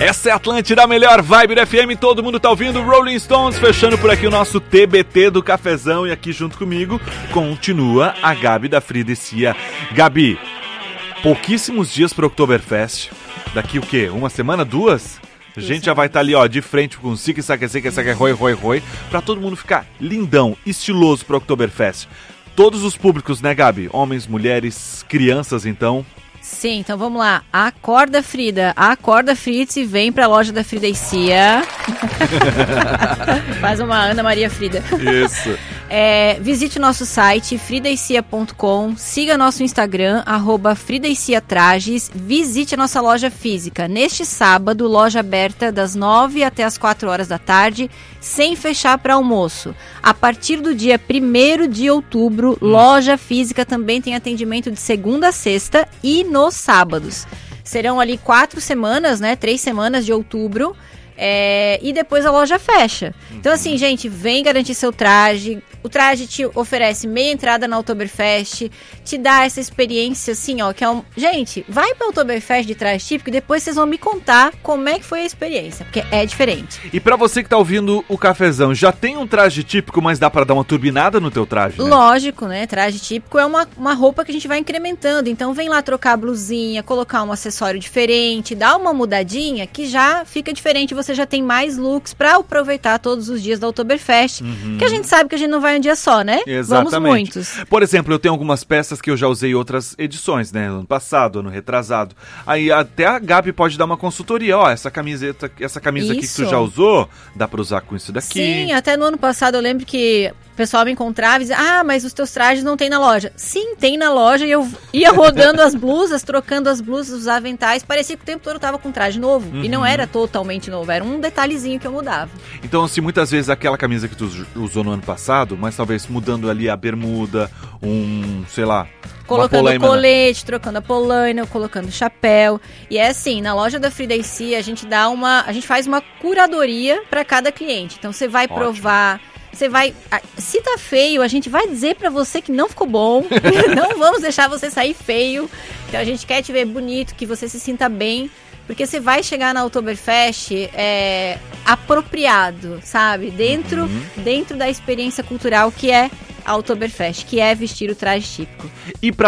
Essa é a Atlântida, a melhor vibe do FM, todo mundo tá ouvindo Rolling Stones, fechando por aqui o nosso TBT do cafezão, e aqui junto comigo continua a Gabi da Frida e Cia. Gabi, pouquíssimos dias pro Oktoberfest, daqui o quê? Uma semana, duas? A gente já vai estar ali, ó, de frente com o Sique, Saque, Roi, pra todo mundo ficar lindão, estiloso pro Oktoberfest. Todos os públicos, né, Gabi? Homens, mulheres, crianças, então... Sim, então vamos lá. Acorda, Frida. Acorda, Fritz, e vem pra loja da Frida e Cia. Faz uma Ana Maria Frida. Isso. Visite nosso site, fridaecia.com. Siga nosso Instagram, @fridaeciatrajes. Visite a nossa loja física. Neste sábado, loja aberta das 9 até as 4 horas da tarde, sem fechar para almoço. A partir do dia 1º de outubro, loja física também tem atendimento de segunda a sexta e nos sábados. Serão ali 4 semanas, né? 3 semanas de outubro. E depois a loja fecha. Então assim, gente, vem garantir seu traje. O traje te oferece meia entrada na Oktoberfest, te dá essa experiência assim, ó, que é gente, vai pra Oktoberfest de traje típico e depois vocês vão me contar como é que foi a experiência, porque é diferente. E pra você que tá ouvindo o cafezão, já tem um traje típico, mas dá pra dar uma turbinada no teu traje, né? Lógico, né? Traje típico é uma roupa que a gente vai incrementando, então vem lá trocar a blusinha, colocar um acessório diferente, dar uma mudadinha que já fica diferente, você já tem mais looks pra aproveitar todos os dias da Oktoberfest, que a gente sabe que a gente não vai um dia só, né? Exatamente. Vamos muitos. Por exemplo, eu tenho algumas peças que eu já usei em outras edições, né? Ano passado, ano retrasado. Aí até a Gabi pode dar uma consultoria. Ó, essa camisa aqui que tu já usou, dá pra usar com isso daqui. Sim, até no ano passado eu lembro que o pessoal me encontrava e dizia, mas os teus trajes não tem na loja. Sim, tem na loja, e eu ia rodando as blusas, trocando as blusas, os aventais, parecia que o tempo todo eu tava com traje novo, e não era totalmente novo, era um detalhezinho que eu mudava. Então, assim, muitas vezes aquela camisa que tu usou no ano passado, mas talvez mudando ali a bermuda, sei lá... Colocando o colete, trocando a polaina, colocando o chapéu. E é assim, na loja da Frida e Cia, a gente faz uma curadoria para cada cliente. Então você vai provar, você vai... Se tá feio, a gente vai dizer pra você que não ficou bom. Não vamos deixar você sair feio. Então a gente quer te ver bonito, que você se sinta bem. Porque você vai chegar na Oktoberfest apropriado, sabe? Dentro da experiência cultural que é a Oktoberfest, que é vestir o traje típico. E pra